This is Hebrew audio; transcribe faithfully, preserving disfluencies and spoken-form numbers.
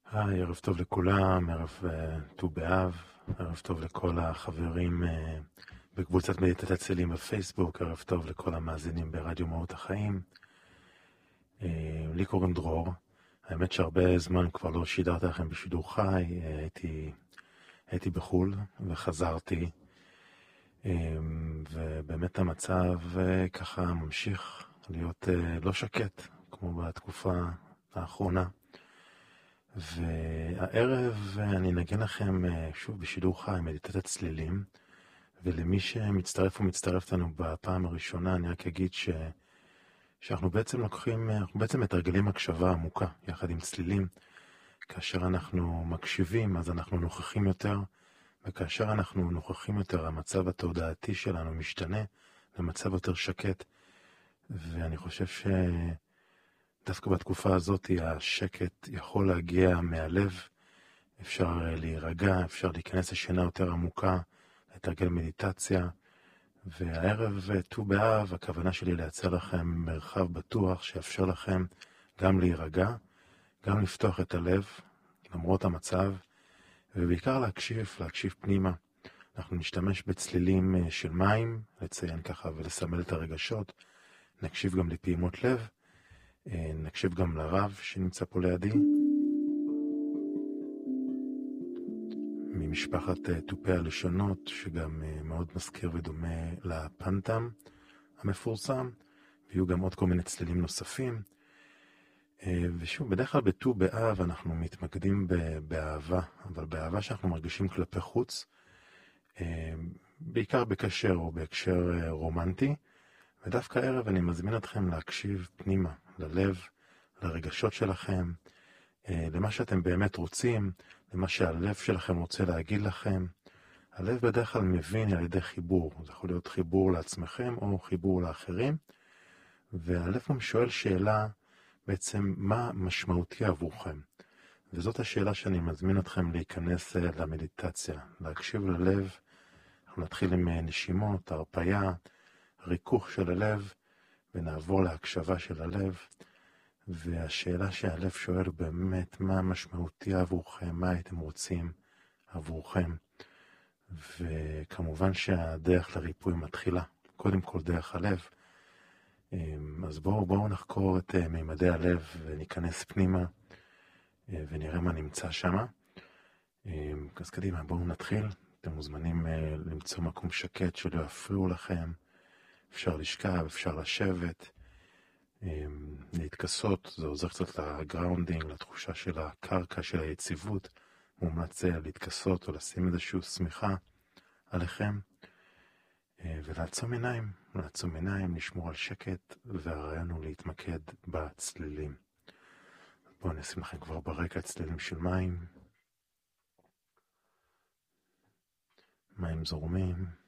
היי, ערב טוב לכולם, ערב אה, ט"ו באב, ערב טוב לכל החברים אה, בקבוצת מדיטת הצלים בפייסבוק, ערב טוב לכל המאזינים ברדיו מהות החיים. אה, לי קוראים דרור, האמת שהרבה זמן כבר לא שידרתי לכם בשידור חי, אה, הייתי, הייתי בחול וחזרתי, אה, ובאמת המצב אה, ככה ממשיך להיות אה, לא שקט, כמו בתקופה האחרונה. והערב אני נגן לכם שוב בשידור חי מדיטת צלילים, ולמי שמצטרף ומצטרף לנו בפעם הראשונה אני רק אגיד ש... שאנחנו בעצם לוקחים, אנחנו בעצם מתרגלים הקשבה עמוקה יחד עם צלילים. כאשר אנחנו מקשיבים אז אנחנו נוכחים יותר, וכאשר אנחנו נוכחים יותר המצב התודעתי שלנו משתנה למצב יותר שקט. ואני חושב ש... דווקא בתקופה הזאת השקט יכול להגיע מהלב, אפשר להירגע, אפשר להיכנס לשינה יותר עמוקה, לתרגל מדיטציה, והערב ט"ו באב, הכוונה שלי לייצר לכם מרחב בטוח שיאפשר לכם גם להירגע, גם לפתוח את הלב, למרות המצב, ובעיקר להקשיב, להקשיב פנימה. אנחנו נשתמש בצלילים של מים, לציין ככה ולסמל את הרגשות, נקשיב גם לפעימות לב, נקשיב גם לרב שנמצא פה לידי, ממשפחת תופי הלשונות, שגם מאוד מזכיר ודומה לפנטם המפורסם, ויהיו גם עוד כל מיני צלילים נוספים. ושוב, בדרך כלל בט"ו באב אנחנו מתמקדים באהבה, אבל באהבה שאנחנו מרגישים כלפי חוץ, בעיקר בקשר או בהקשר רומנטי, ודווקא הערב אני מזמין אתכם להקשיב פנימה, ללב, לרגשות שלכם, למה שאתם באמת רוצים, למה שהלב שלכם רוצה להגיד לכם. הלב בדרך כלל מבין על ידי חיבור, זה יכול להיות חיבור לעצמכם או חיבור לאחרים, והלב גם שואל שאלה בעצם מה משמעותי עבורכם. וזאת השאלה שאני מזמין אתכם להיכנס למדיטציה, להקשיב ללב. אנחנו נתחיל עם נשימות, הרפיה, ריכוך של הלב, ונעבור להקשבה של הלב. והשאלה שהלב שואל הוא באמת מה משמעותי עבורכם, מה הייתם רוצים עבורכם. וכמובן שהדרך לריפוי מתחילה, קודם כל דרך הלב. אז בואו בואו נחקור את מימדי הלב וניכנס פנימה ונראה מה נמצא שם. אז קדימה, בואו נתחיל. אתם מוזמנים למצוא מקום שקט שלא יפריעו לכם. אפשר לשכב, אפשר לשבת, להתכסות, זה עוזר קצת לגראונדינג, לתחושה של הקרקע, של היציבות. מומלץ להתכסות או לשים איזשהו סמיכה עליכם, ולעצום עיניים, לעצום עיניים, לשמור על שקט, והרעיון הוא להתמקד בצלילים. בואו נשים לכם כבר ברקע צלילים של מים, מים זורמים,